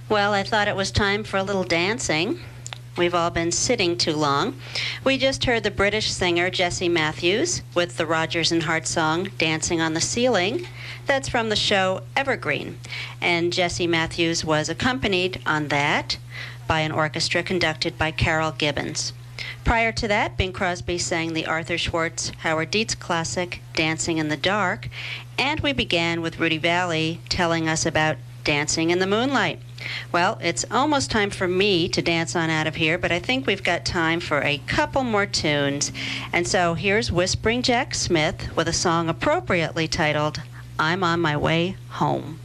Well, I thought it was time for a little dancing. We've all been sitting too long. We just heard the British singer Jessie Matthews with the Rodgers and Hart song Dancing on the Ceiling. That's from the show Evergreen. And Jessie Matthews was accompanied on that by an orchestra conducted by Carol Gibbons. Prior to that, Bing Crosby sang the Arthur Schwartz Howard Dietz classic Dancing in the Dark, and we began with Rudy Vallée telling us about Dancing in the Moonlight. Well, it's almost time for me to dance on out of here, but I think we've got time for a couple more tunes. And so here's Whispering Jack Smith with a song appropriately titled I'm on My Way Home.